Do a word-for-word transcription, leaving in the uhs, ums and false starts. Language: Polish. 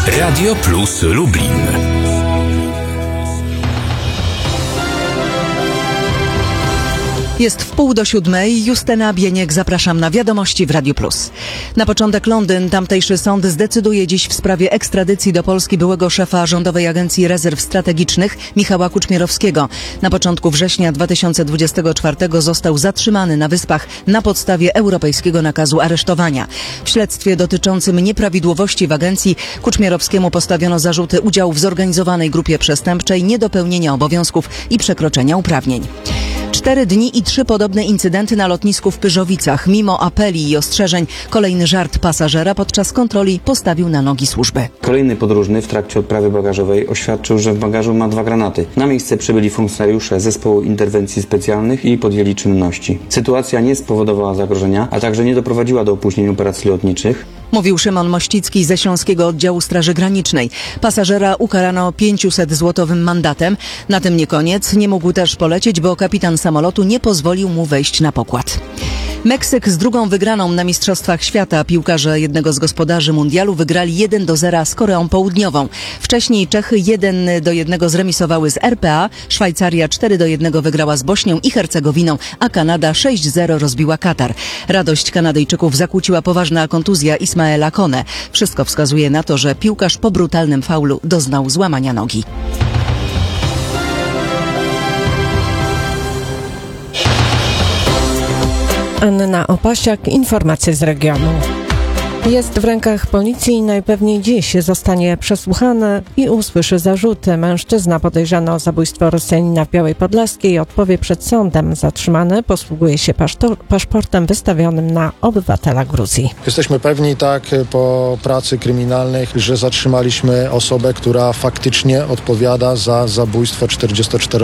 Radio Plus Lublin. Jest w pół do siódmej. Justyna Bieniek, zapraszam na wiadomości w Radiu Plus. Na początek Londyn. Tamtejszy sąd zdecyduje dziś w sprawie ekstradycji do Polski byłego szefa Rządowej Agencji Rezerw Strategicznych Michała Kuczmierowskiego. Na początku września dwa tysiące dwudziestego czwartego został zatrzymany na Wyspach na podstawie europejskiego nakazu aresztowania. W śledztwie dotyczącym nieprawidłowości w agencji Kuczmierowskiemu postawiono zarzuty udziału w zorganizowanej grupie przestępczej, niedopełnienia obowiązków i przekroczenia uprawnień. Cztery dni i trzy podobne incydenty na lotnisku w Pyrzowicach. Mimo apeli i ostrzeżeń, kolejny żart pasażera podczas kontroli postawił na nogi służby. Kolejny podróżny w trakcie odprawy bagażowej oświadczył, że w bagażu ma dwa granaty. Na miejsce przybyli funkcjonariusze Zespołu Interwencji Specjalnych i podjęli czynności. Sytuacja nie spowodowała zagrożenia, a także nie doprowadziła do opóźnień operacji lotniczych. Mówił Szymon Mościcki ze Śląskiego Oddziału Straży Granicznej. Pasażera ukarano pięciuset złotowym mandatem. Na tym nie koniec. Nie mógł też polecieć, bo kapitan samolotu nie pozwolił mu wejść na pokład. Meksyk z drugą wygraną na Mistrzostwach Świata. Piłkarze jednego z gospodarzy mundialu wygrali jeden do zera z Koreą Południową. Wcześniej Czechy jeden do jednego zremisowały z R P A, Szwajcaria cztery do jednego wygrała z Bośnią i Hercegowiną, a Kanada sześć zero rozbiła Katar. Radość Kanadyjczyków zakłóciła poważna kontuzja Ismaela Kone. Wszystko wskazuje na to, że piłkarz po brutalnym faulu doznał złamania nogi. Anna Opasiak, informacje z regionu. Jest w rękach policji i najpewniej dziś zostanie przesłuchany i usłyszy zarzuty. Mężczyzna podejrzany o zabójstwo Rosjanina w Białej Podlaskiej odpowie przed sądem. Zatrzymany posługuje się pasztor- paszportem wystawionym na obywatela Gruzji. Jesteśmy pewni, tak, po pracy kryminalnej, że zatrzymaliśmy osobę, która faktycznie odpowiada za zabójstwo czterdziestocztero